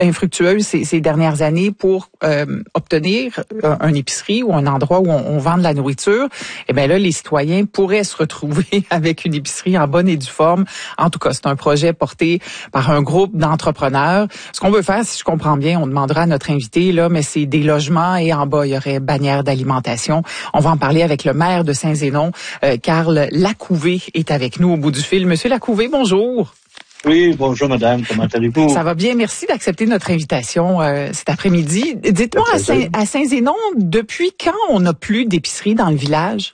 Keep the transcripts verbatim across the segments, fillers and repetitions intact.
infructueuse ces, ces dernières années pour euh, obtenir un, une épicerie ou un endroit où on, on vend de la nourriture, eh bien là, les citoyens pourraient se retrouver avec une épicerie en bonne et due forme. En tout cas, c'est un projet porté par un groupe d'entrepreneurs. Ce qu'on veut faire, si je comprends bien, on demandera à notre invité, là, mais c'est des logements et en bas, il y aurait bannière d'alimentation. On va en parler avec le maire de Saint-Zénon, euh, Carl Lacouvé est avec nous au bout du fil. Monsieur Lacouvé, bonjour. Oui, bonjour madame, comment allez-vous? Ça va bien, merci d'accepter notre invitation euh, cet après-midi. Dites-moi, à, Saint, à Saint-Zénon, depuis quand on n'a plus d'épicerie dans le village?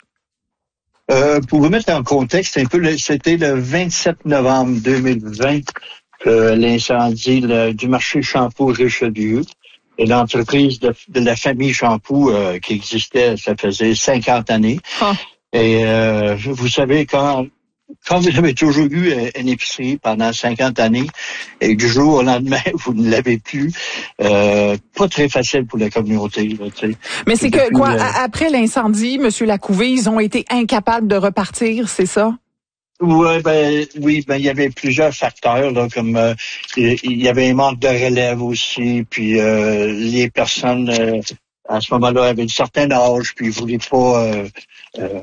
Euh, pour vous mettre en contexte un peu, c'était le vingt-sept novembre deux mille vingt que l'incendie le, du marché Champoux Richelieu et l'entreprise de, de la famille Champoux euh, qui existait, ça faisait cinquante années. Oh. Et euh, vous savez, quand... Quand vous avez toujours eu une épicerie pendant cinquante années et du jour au lendemain, vous ne l'avez plus, euh, pas très facile pour la communauté. Là, mais c'est que, quoi, euh... après l'incendie, M. Lacouvé, ils ont été incapables de repartir, c'est ça? Ouais, ben, oui, ben, il y avait plusieurs facteurs, là, comme euh, il y avait un manque de relève aussi, puis euh, les personnes, euh, à ce moment-là, avaient un certain âge, puis ils voulaient pas... Euh, euh,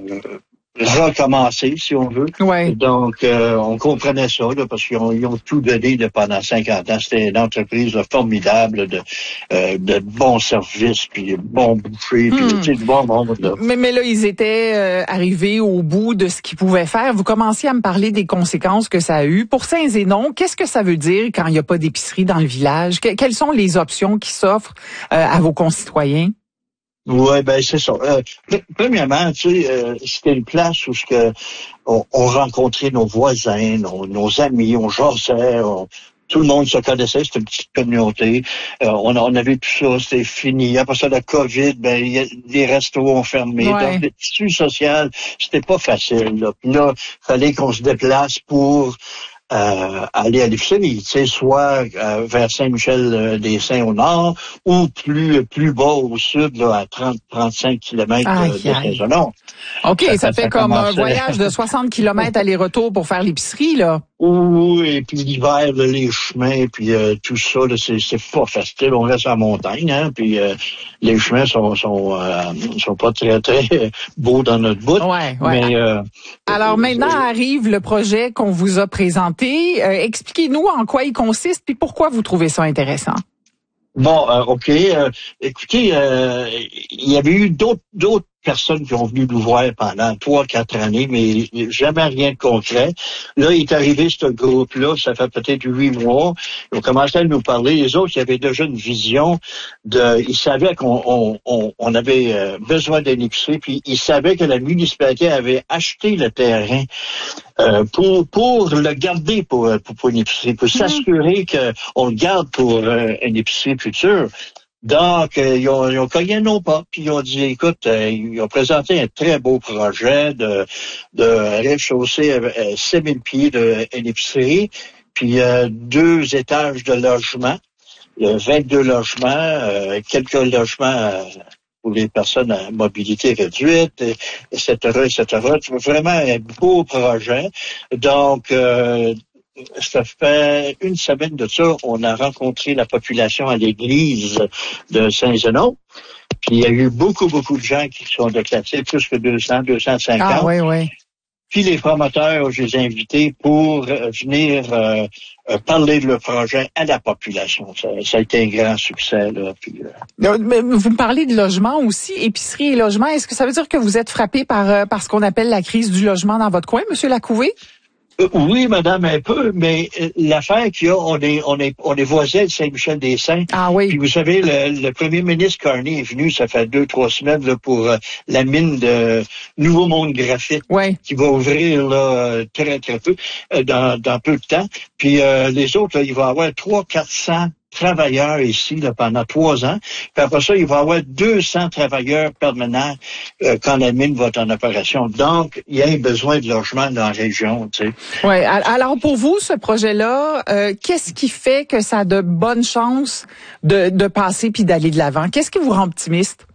recommencer, si on veut. Ouais. Donc, euh, on comprenait ça, là, parce qu'ils ont, ils ont tout donné là, pendant cinquante ans. C'était une entreprise là, formidable de, euh, de bons services, puis de bons bouchers, puis hmm. tu sais, de bon monde. Là. Mais, mais là, ils étaient euh, arrivés au bout de ce qu'ils pouvaient faire. Vous commenciez à me parler des conséquences que ça a eu. Pour Saint-Zénon, qu'est-ce que ça veut dire quand il n'y a pas d'épicerie dans le village? Que, quelles sont les options qui s'offrent euh, à vos concitoyens? Oui, ben c'est ça. Euh, premièrement, tu sais, euh, c'était une place où ce que on, on rencontrait nos voisins, nos, nos amis, on jasait, on, tout le monde se connaissait, c'était une petite communauté. Euh, on, on avait tout ça, c'était fini. Après ça, la COVID, ben y a, les restos ont fermé. Ouais. Donc, le tissu social, c'était pas facile. Là, puis là, fallait qu'on se déplace pour Euh, aller à l'épicerie, tu sais, soit euh, vers Saint-Michel-des-Saints au nord ou plus plus bas au sud, là, à trente à trente-cinq kilomètres de Saint-Zénon. OK, ça, ça, ça fait ça comme commençait... un voyage de soixante kilomètres aller-retour pour faire l'épicerie, là. Oui, et puis l'hiver, là, les chemins, puis euh, tout ça, là, c'est, c'est pas facile. On reste en montagne, hein, puis euh, les chemins sont sont euh, sont pas très très beaux dans notre bout. Ouais, ouais. Mais euh, alors maintenant arrive le projet qu'on vous a présenté. Euh, expliquez-nous en quoi il consiste, puis pourquoi vous trouvez ça intéressant. Bon, euh, OK. Euh, écoutez, euh, il y avait eu d'autres d'autres personnes qui ont venu nous voir pendant trois, quatre années, mais jamais rien de concret. Là, il est arrivé ce groupe-là, ça fait peut-être huit mois. Ils ont commencé à nous parler. Les autres, ils avaient déjà une vision de... Ils savaient qu'on on, on, on avait besoin d'une épicerie, puis ils savaient que la municipalité avait acheté le terrain euh, pour pour le garder pour, pour, pour une épicerie, pour mmh. s'assurer qu'on le garde pour euh, une épicerie future. Donc, euh, ils, ont, ils ont cogné nos portes, puis ils ont dit, écoute, euh, ils ont présenté un très beau projet de, de rez-de-chaussée à six mille pieds de une épicerie, puis euh, deux étages de logement, vingt-deux logements, euh, quelques logements euh, pour les personnes à mobilité réduite, et cetera, et cetera. C'est vraiment un beau projet. Donc, euh, ça fait une semaine de ça, on a rencontré la population à l'église de Saint-Zénon. Puis il y a eu beaucoup, beaucoup de gens qui sont déplacés, plus que deux cents, deux cent cinquante. Ah oui, oui. Puis les promoteurs, je les ai invités pour venir euh, parler de leur projet à la population. Ça, ça a été un grand succès, là. Puis, euh... Vous me parlez de logement aussi, épicerie et logement. Est-ce que ça veut dire que vous êtes frappé par, par ce qu'on appelle la crise du logement dans votre coin, M. Lacouvé? Euh, oui, madame, un peu, mais euh, l'affaire qu'il y a, on est, on est, on est voisins de Saint-Michel-des-Saints. Ah oui. Puis vous savez, le, le premier ministre Carney est venu, ça fait deux, trois semaines, là, pour euh, la mine de Nouveau Monde Graphite. Ouais. Qui va ouvrir, là, très, très peu, euh, dans, dans peu de temps. Puis euh, les autres, là, il va y avoir trois, quatre cents travailleurs ici là, pendant trois ans. Puis après ça, il va y avoir deux cents travailleurs permanents euh, quand la mine va être en opération. Donc, il y a besoin de logement dans la région, tu sais. Oui. Alors, pour vous, ce projet-là, euh, qu'est-ce qui fait que ça a de bonnes chances de, de passer puis d'aller de l'avant? Qu'est-ce qui vous rend optimiste?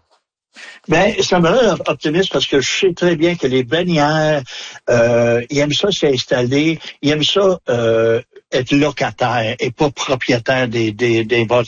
Ben, ça me rend optimiste parce que je sais très bien que les bannières, euh, ils aiment ça s'installer, ils aiment ça euh, être locataire et pas propriétaire des, des, des